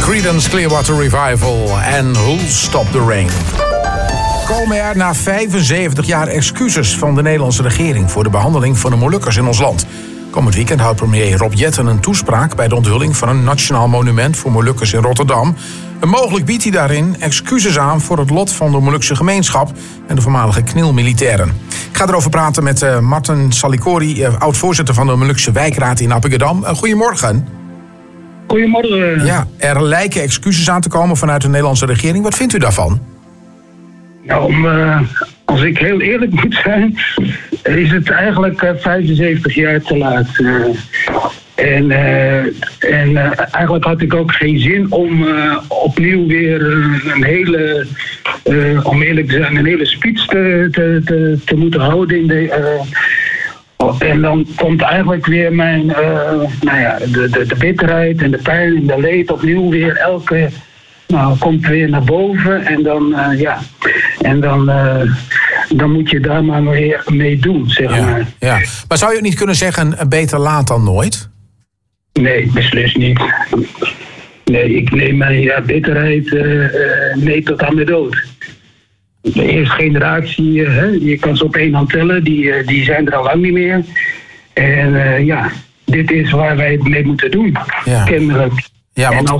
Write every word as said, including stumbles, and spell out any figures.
Creedence Clearwater Revival en Who'll Stop the Rain. Komen er na vijfenzeventig jaar excuses van de Nederlandse regering voor de behandeling van de Molukkers in ons land. Komend weekend houdt premier Rob Jetten een toespraak bij de onthulling van een nationaal monument voor Molukkers in Rotterdam. En mogelijk biedt hij daarin excuses aan voor het lot van de Molukse gemeenschap en de voormalige K N I L-militairen. Ik ga erover praten met uh, Marten Salikori, uh, oud-voorzitter van de Molukse wijkraad in Appingedam. Uh, goedemorgen. Goedemorgen. Ja, er lijken excuses aan te komen vanuit de Nederlandse regering. Wat vindt u daarvan? Nou, om, uh, als ik heel eerlijk moet zijn, is het eigenlijk uh, vijfenzeventig jaar te laat. Uh, en uh, en uh, eigenlijk had ik ook geen zin om uh, opnieuw weer uh, een hele, uh, om eerlijk te zijn, een hele speech te, te, te, te moeten houden in de... Uh, En dan komt eigenlijk weer mijn, uh, nou ja, de, de, de bitterheid en de pijn en de leed opnieuw weer elke, nou, komt weer naar boven. En dan, uh, ja, en dan, uh, dan moet je daar maar weer mee doen, zeg ja, maar. Ja. Maar zou je ook niet kunnen zeggen, beter laat dan nooit? Nee, beslist niet. Nee, ik neem mijn ja, bitterheid uh, uh, mee tot aan de dood. De eerste generatie, hè, je kan ze op één hand tellen, die, die zijn er al lang niet meer. En uh, ja, dit is waar wij het mee moeten doen, ja. kennelijk. Ja, want...